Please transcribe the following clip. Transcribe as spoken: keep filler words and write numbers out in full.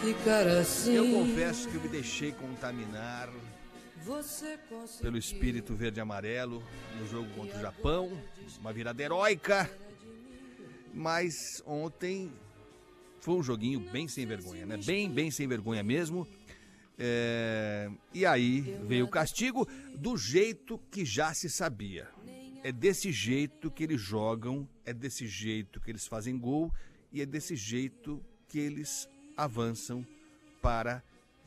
ficar assim. Eu confesso que eu me deixei contaminar pelo espírito verde e amarelo no jogo contra o Japão, uma virada heróica, mas ontem foi um joguinho bem sem vergonha, né? Bem, bem sem vergonha mesmo. É... E aí veio o castigo do jeito que já se sabia. É desse jeito que eles jogam, é desse jeito que eles fazem gol e é desse jeito que eles avançam para